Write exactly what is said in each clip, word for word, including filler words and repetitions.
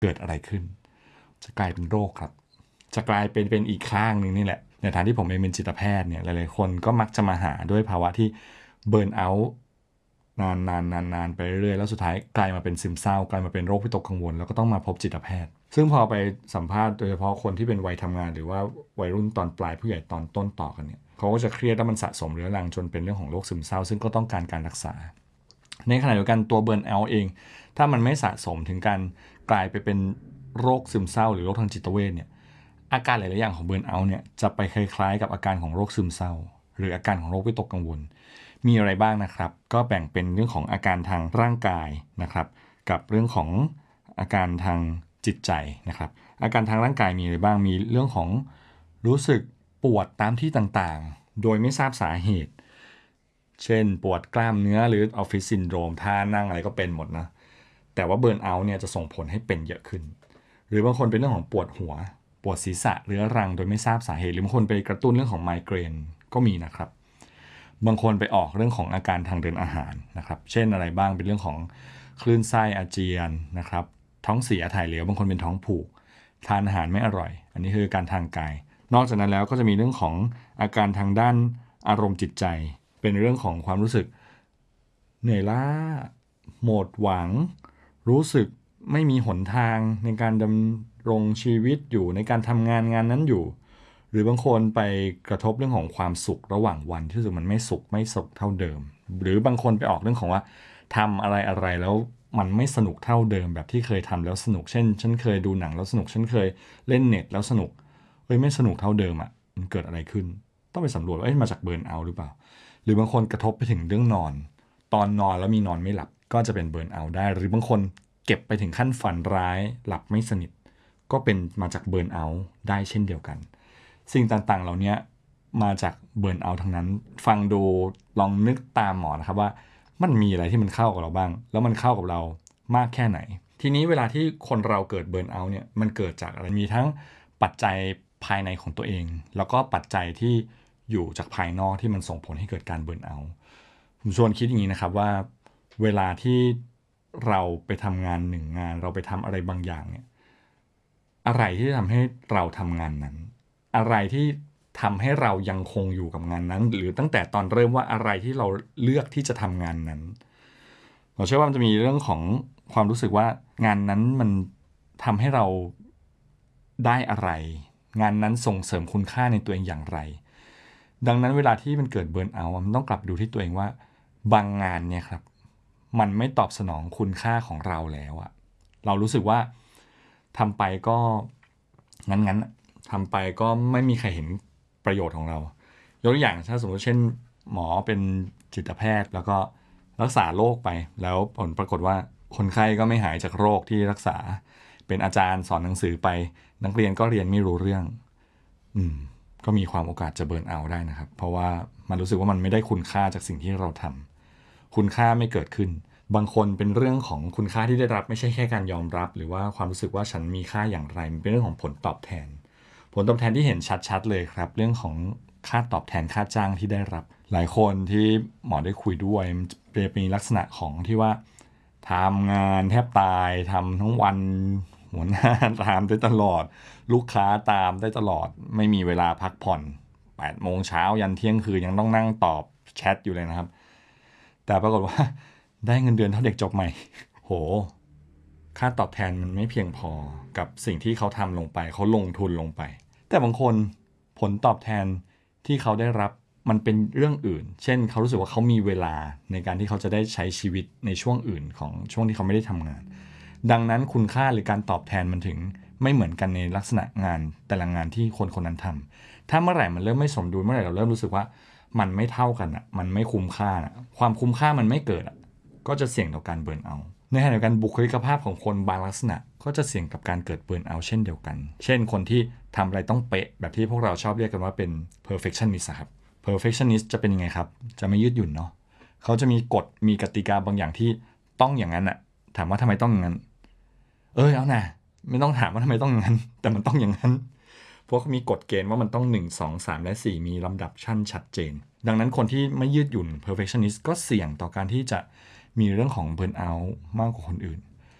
เกิดอะไรขึ้นจะกลายเป็นโรคครับจะกลายเป็นเป็นอีกข้างนึงนี่แหละในฐานที่ผมเองเป็นจิตแพทย์เนี่ยหลายๆคนก็มักจะมาหาด้วยภาวะที่เบิร์นเอาท์นานนานนานนานไปเรื่อยๆแล้วสุดท้ายกลายมาเป็นซึมเศร้ากลายมาเป็นโรควิตกกังวลแล้วก็ต้องมาพบจิตแพทย์ซึ่งพอไปสัมภาษณ์โดยเฉพาะคนที่เป็นวัยทำงานหรือว่าวัยรุ่นตอนปลายผู้ใหญ่ตอนต้นต่อกันเนี่ยเขาก็จะเครียดแล้วมันสะสมเรื้อรังจนเป็นเรื่องของโรคซึมเศร้าซึ่งก็ต้องการการรักษาในขณะเดียวกันตัวเบิร์นเอาท์เองถ้ามันไม่สะสมถึงการกลายไปเป็นโรคซึมเศร้าหรือโรคทางจิตเวชเนี่ยอาการหลายๆอย่างของเบิร์นเอาท์เนี่ยจะไปคล้ายๆกับอาการของโรคซึมเศร้าหรืออาการของโรควิตกกังวลมีอะไรบ้างนะครับก็แบ่งเป็นเรื่องของอาการทางร่างกายนะครับกับเรื่องของอาการทางจิตใจนะครับอาการทางร่างกายมีอะไรบ้างมีเรื่องของรู้สึกปวดตามที่ต่างๆโดยไม่ทราบสาเหตุเช่นปวดกล้ามเนื้อหรือออฟฟิศซินโดรมท่านั่งอะไรก็เป็นหมดนะแต่ว่าเบิร์นเอาท์เนี่ยจะส่งผลให้เป็นเยอะขึ้นหรือบางคนเป็นเรื่องของปวดหัวปวดศีรษะเรื้อรังโดยไม่ทราบสาเหตุหรือบางคนไปกระตุ้นเรื่องของไมเกรนก็มีนะครับบางคนไปออกเรื่องของอาการทางเดินอาหารนะครับเช่นอะไรบ้างเป็นเรื่องของคลื่นไส้อาเจียนนะครับท้องเสียถ่ายเหลวบางคนเป็นท้องผูกทานอาหารไม่อร่อยอันนี้คือการทางกายนอกจากนั้นแล้วก็จะมีเรื่องของอาการทางด้านอารมณ์จิตใจเป็นเรื่องของความรู้สึกเหนื่อยล้าหมดหวังรู้สึกไม่มีหนทางในการดำรงชีวิตอยู่ในการทำงานงานนั้นอยู่หรือบางคนไปกระทบเรื่องของความสุขระหว่างวันที่รู้สึกมันไม่สุขไม่สุขเท่าเดิมหรือบางคนไปออกเรื่องของว่าทำอะไรอะไรแล้วมันไม่สนุกเท่าเดิมแบบที่เคยทำแล้วสนุกเช่นฉันเคยดูหนังแล้วสนุกฉันเคยเล่นเน็ตแล้วสนุกเฮ้ยไม่สนุกเท่าเดิมอ่ะมันเกิดอะไรขึ้นต้องไปสำรวจว่าเอ้ยมาจากเบิร์นเอาท์หรือเปล่าหรือบางคนกระทบไปถึงเรื่องนอนตอนนอนแล้วมีนอนไม่หลับก็จะเป็นเบิร์นเอาท์ได้หรือบางคนเก็บไปถึงขั้นฝันร้ายหลับไม่สนิทก็เป็นมาจากเบิร์นเอาท์ได้เช่นเดียวกันสิ่งต่างๆเหล่านี้มาจากเบิร์นเอาท์ทั้งนั้นฟังดูลองนึกตามหมอนะครับว่ามันมีอะไรที่มันเข้ากับเราบ้างแล้วมันเข้ากับเรามากแค่ไหนทีนี้เวลาที่คนเราเกิดเบิร์นเอาท์เนี่ยมันเกิดจากอะไรมีทั้งปัจจัยภายในของตัวเองแล้วก็ปัจจัยที่อยู่จากภายนอกที่มันส่งผลให้เกิดการเบิร์นเอาท์ผมชวนคิดอย่างนี้นะครับว่าเวลาที่เราไปทำงานหนึ่งงานเราไปทำอะไรบางอย่างเนี่ยอะไรที่ทำให้เราทำงานนั้นอะไรที่ทำให้เรายังคงอยู่กับงานนั้นหรือตั้งแต่ตอนเริ่มว่าอะไรที่เราเลือกที่จะทำงานนั้นผมเชื่อว่ามันจะมีเรื่องของความรู้สึกว่างานนั้นมันทำให้เราได้อะไรงานนั้นส่งเสริมคุณค่าในตัวเองอย่างไรดังนั้นเวลาที่มันเกิดเบิร์นเอาท์มันต้องกลับดูที่ตัวเองว่าบางงานเนี่ยครับมันไม่ตอบสนองคุณค่าของเราแล้วอะเรารู้สึกว่าทำไปก็งั้นๆทำไปก็ไม่มีใครเห็นประโยชน์ของเรายกตัวอย่างถ้าสมมติเช่นหมอเป็นจิตแพทย์แล้วก็รักษาโรคไปแล้วผลปรากฏว่าคนไข้ก็ไม่หายจากโรคที่รักษาเป็นอาจารย์สอนหนังสือไปนักเรียนก็เรียนไม่รู้เรื่องอืมก็มีความโอกาสจะเบิร์นเอาท์ได้นะครับเพราะว่ามันรู้สึกว่ามันไม่ได้คุณค่าจากสิ่งที่เราทำคุณค่าไม่เกิดขึ้นบางคนเป็นเรื่องของคุณค่าที่ได้รับไม่ใช่แค่การยอมรับหรือว่าความรู้สึกว่าฉันมีค่าอย่างไรมันเป็นเรื่องของผลตอบแทนผลตอบแทนที่เห็นชัดๆเลยครับเรื่องของค่าตอบแทนค่าจ้างที่ได้รับหลายคนที่หมอได้คุยด้วยมันจะมีลักษณะของที่ว่าทำงานแทบตายทำทั้งวันหัวหน้าตามได้ตลอดลูกค้าตามได้ตลอดไม่มีเวลาพักผ่อนแปดโมงเช้ายันเที่ยงคืนยังต้องนั่งตอบแชทอยู่เลยนะครับแต่ปรากฏว่าได้เงินเดือนเท่าเด็กจบใหม่โหค่าตอบแทนมันไม่เพียงพอกับสิ่งที่เขาทำลงไปเขาลงทุนลงไปแต่บางคนผลตอบแทนที่เขาได้รับมันเป็นเรื่องอื่นเช่นเขารู้สึกว่าเขามีเวลาในการที่เขาจะได้ใช้ชีวิตในช่วงอื่นของช่วงที่เขาไม่ได้ทำงานดังนั้นคุณค่าหรือการตอบแทนมันถึงไม่เหมือนกันในลักษณะงานแต่ละงานที่คนคนนั้นทำถ้าเมื่อไหร่มันเริ่มไม่สมดุลเมื่อไหร่เราเริ่มรู้สึกว่ามันไม่เท่ากันอ่ะมันไม่คุ้มค่านะความคุ้มค่ามันไม่เกิดอ่ะก็จะเสี่ยงต่อการเบิร์นเอาท์ในขณะเดียวกันบุคลิกภาพของคนบางลักษณะก็จะเสี่ยงกับการเกิดเบิร์นเอาท์เช่นเดียวกันเช่นคนที่ทำอะไรต้องเป๊ะแบบที่พวกเราชอบเรียกกันว่าเป็น perfectionist ครับ perfectionist จะเป็นยังไงครับจะไม่ยืดหยุ่นเนาะเขาจะมีกฎมีกติกาบางอย่างที่ต้องอย่างนั้นอ่ะถามว่าทำไมต้องอย่างนั้นเออเอานะไม่ต้องถามว่าทำไมต้องอย่างนั้นแต่มันต้องอย่างนั้นเพราะมีกฎเกณฑ์ว่ามันต้องหนึ่ง สอง สามและสี่มีลำดับชั้นชัดเจนดังนั้นคนที่ไม่ยืดหยุ่น perfectionist ก็เสี่ยงต่อการที่จะมีเรื่องของ burn out มากกว่าคนอื่น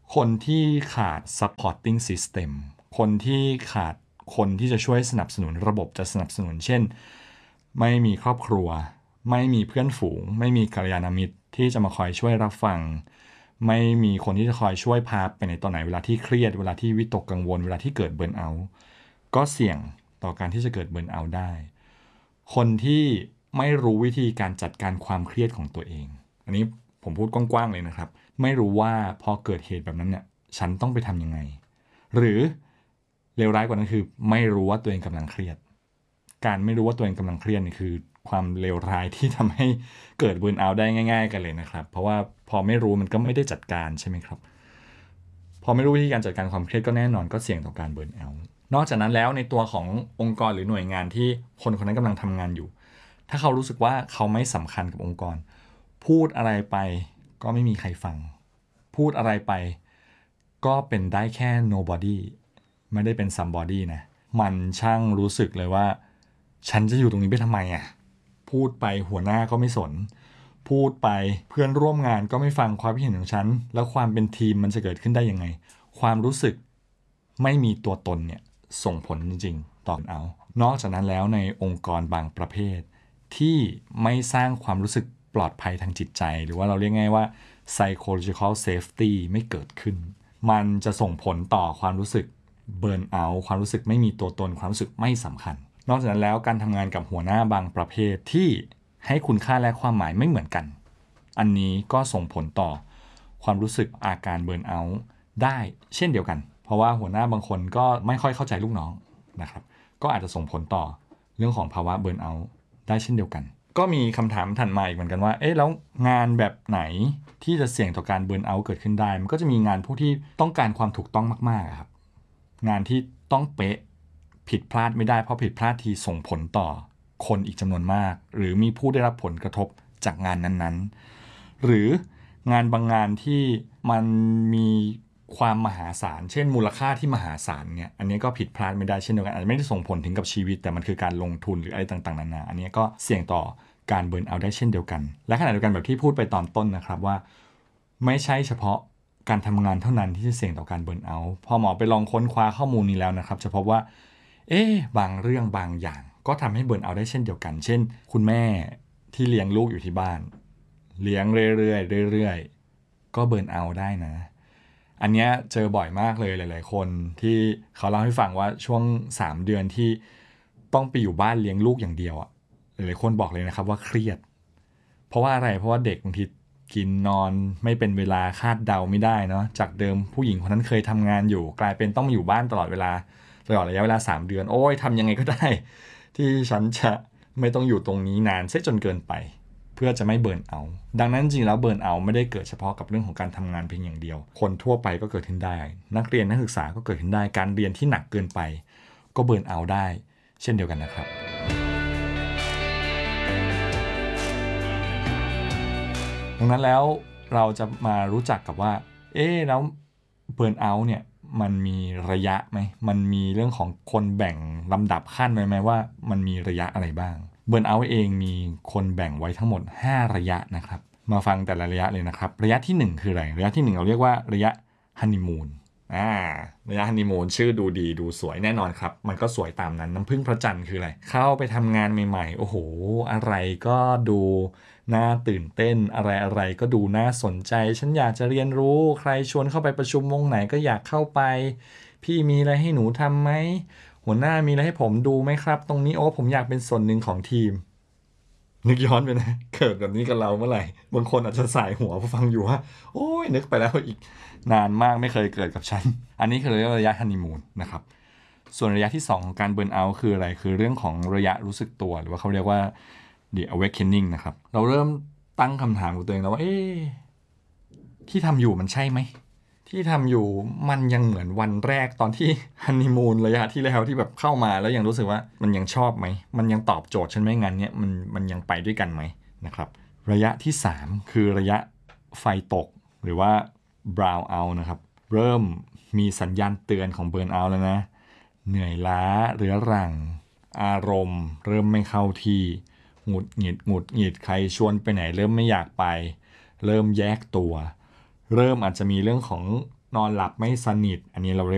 คนที่ขาด supporting system คนที่ขาดคนที่จะช่วยสนับสนุนระบบจะสนับสนุนเช่นไม่มีครอบครัวไม่มีเพื่อนฝูงไม่มีกัลยาณมิตรที่จะมาคอยช่วยรับฟังไม่มีคนที่จะคอยช่วยพาไปในตอนไหนเวลาที่เครียดเวลาที่วิตกกังวลเวลาที่เกิดเบิร์นเอาท์ก็เสี่ยงต่อการที่จะเกิดเบิร์นเอาท์ได้คนที่ไม่รู้วิธีการจัดการความเครียดของตัวเองอันนี้ผมพูดกว้างๆเลยนะครับไม่รู้ว่าพอเกิดเหตุแบบนั้นเนี่ยฉันต้องไปทำยังไงหรือเลวร้ายกว่านั้นคือไม่รู้ว่าตัวเองกำลังเครียดการไม่รู้ว่าตัวเองกำลังเครียดนี่คือความเลวร้ายที่ทำให้เกิดเบิร์นเอาท์ได้ง่ายๆกันเลยนะครับเพราะว่าพอไม่รู้มันก็ไม่ได้จัดการใช่ไหมครับพอไม่รู้วิธีการจัดการความเครียดก็แน่นอนก็เสี่ยงต่อการเบิร์นเอาท์นอกจากนั้นแล้วในตัวขององค์กรหรือหน่วยงานที่คนคนนั้นกำลังทำงานอยู่ถ้าเขารู้สึกว่าเขาไม่สำคัญกับองค์กรพูดอะไรไปก็ไม่มีใครฟังพูดอะไรไปก็เป็นได้แค่ nobody ไม่ได้เป็น somebody นะมันช่างรู้สึกเลยว่าฉันจะอยู่ตรงนี้ไปทำไมอ่ะพูดไปหัวหน้าก็ไม่สนพูดไปเพื่อนร่วมงานก็ไม่ฟังความคิดเห็นของฉันแล้วความเป็นทีมมันจะเกิดขึ้นได้ยังไงความรู้สึกไม่มีตัวตนเนี่ยส่งผลจริงๆต่อเอานอกจากนั้นแล้วในองค์กรบางประเภทที่ไม่สร้างความรู้สึกปลอดภัยทางจิตใจหรือว่าเราเรียกง่ายว่า psychological safety ไม่เกิดขึ้นมันจะส่งผลต่อความรู้สึก burn out ความรู้สึกไม่มีตัวตนความรู้สึกไม่สำคัญนอกจากนั้นแล้วการทำงานกับหัวหน้าบางประเภทที่ให้คุณค่าและความหมายไม่เหมือนกันอันนี้ก็ส่งผลต่อความรู้สึกอาการ burn out ได้เช่นเดียวกันเพราะว่าหัวหน้าบางคนก็ไม่ค่อยเข้าใจลูกน้องนะครับก็อาจจะส่งผลต่อเรื่องของภาวะ burn out ได้เช่นเดียวกันก็มีคำถามถัดมาอีกเหมือนกันว่าเอ๊ะแล้วงานแบบไหนที่จะเสี่ยงต่อการเบิร์นเอาท์เกิดขึ้นได้มันก็จะมีงานพวกที่ต้องการความถูกต้องมากๆครับงานที่ต้องเป๊ะผิดพลาดไม่ได้เพราะผิดพลาดทีส่งผลต่อคนอีกจำนวนมากหรือมีผู้ได้รับผลกระทบจากงานนั้นๆหรืองานบางงานที่มันมีความมหาศาลเช่นมูลค่าที่มหาศาลเนี่ยอันนี้ก็ผิดพลาดไม่ได้เช่นเดียวกันอาจจะไม่ได้ส่งผลถึงกับชีวิตแต่มันคือการลงทุนหรืออะไรต่างๆนานาอันนี้ก็เสี่ยงต่อการเบิร์นเอาท์ได้เช่นเดียวกันและขณะเดียวกันแบบที่พูดไปตอนต้นนะครับว่าไม่ใช่เฉพาะการทำงานเท่านั้นที่จะเสี่ยงต่อการเบิร์นเอาท์พอหมอไปลองค้นคว้าข้อมูลนี้แล้วนะครับจะพบว่าเอ๊ะบางเรื่องบางอย่างก็ทำให้เบิร์นเอาท์ได้เช่นเดียวกันเช่นคุณแม่ที่เลี้ยงลูกอยู่ที่บ้านเลี้ยงเรื่อยๆเรื่อยๆก็เบิร์นเอาท์ได้นะอันนี้เจอบ่อยมากเลยหลายๆคนที่เขาเล่าให้ฟังว่าช่วงสามเดือนที่ต้องไปอยู่บ้านเลี้ยงลูกอย่างเดียวอ่ะหลายๆคนบอกเลยนะครับว่าเครียดเพราะว่าอะไรเพราะว่าเด็กบางทีกินนอนไม่เป็นเวลาคาดเดาไม่ได้เนาะจากเดิมผู้หญิงคนนั้นเคยทำงานอยู่กลายเป็นต้องมาอยู่บ้านตลอดเวลาตลอดระยะเวลาสามเดือนโอ้ยทำยังไงก็ได้ที่ฉันจะไม่ต้องอยู่ตรงนี้นานเสียจนเกินไปเพื่อจะไม่เบิร์นเอาท์ดังนั้นจริงแล้วเบิร์นเอาท์ไม่ได้เกิดเฉพาะกับเรื่องของการทำงานเพียงอย่างเดียวคนทั่วไปก็เกิดขึ้นได้นักเรียนนักศึกษาก็เกิดขึ้นได้การเรียนที่หนักเกินไปก็เบิร์นเอาท์ได้เช่นเดียวกันนะครับดังนั้นแล้วเราจะมารู้จักกับว่าเอ๊ะแล้วเบิร์นเอาท์เนี่ยมันมีระยะไหมมันมีเรื่องของคนแบ่งลำดับขั้นไว้ไหมว่ามันมีระยะอะไรบ้างเบิร์นเอาท์เองมีคนแบ่งไว้ทั้งหมดห้าระยะนะครับมาฟังแต่ละระยะเลยนะครับระยะที่หนึ่งคืออะไรระยะที่หนึ่งเราเรียกว่าระยะฮันนีมูนอ่าระยะฮันนีมูนชื่อดูดีดูสวยแน่นอนครับมันก็สวยตามนั้นน้ำผึ้งพระจันทร์คืออะไรเข้าไปทำงานใหม่ๆโอ้โหอะไรก็ดูน่าตื่นเต้นอะไรอะไรก็ดูน่าสนใจฉันอยากจะเรียนรู้ใครชวนเข้าไปประชุมวงไหนก็อยากเข้าไปพี่มีอะไรให้หนูทำไหมหัวหน้ามีอะไรให้ผมดูไหมครับตรงนี้โอ้ผมอยากเป็นส่วนหนึ่งของทีมนึกย้อนไปนะเกิดแบบนี้กับเราเมื่อไหร่บางคนอาจจะสายหัวพอฟังอยู่ว่าโอ้ยนึกไปแล้วอีกนานมากไม่เคยเกิดกับฉันอันนี้คือระยะฮันนีมูนนะครับส่วนระยะที่สองของการเบิร์นเอาท์คืออะไรคือเรื่องของระยะรู้สึกตัวหรือว่าเขาเรียกว่า the awakening นะครับเราเริ่มตั้งคำถามกับตัวเองแล้วว่าเอ๊ะที่ทำอยู่มันใช่ไหมที่ทำอยู่มันยังเหมือนวันแรกตอนที่ฮันนีมูนระยะที่แล้วที่แบบเข้ามาแล้วยังรู้สึกว่ามันยังชอบไหมมันยังตอบโจทย์ฉันไหมงานเนี้ยมันมันยังไปด้วยกันไหมนะครับระยะที่สามคือระยะไฟตกหรือว่า brown out นะครับเริ่มมีสัญญาณเตือนของ burn out แล้วนะเหนื่อยล้าเรื้อรังอารมณ์เริ่มไม่เข้าที่หงุดหงิดหงุดหงิดใครชวนไปไหนเริ่มไม่อยากไปเริ่มแยกตัวเริ่มอาจจะมีเรื่องของนอนหลับไม่สนิทอันนี้เราเรียก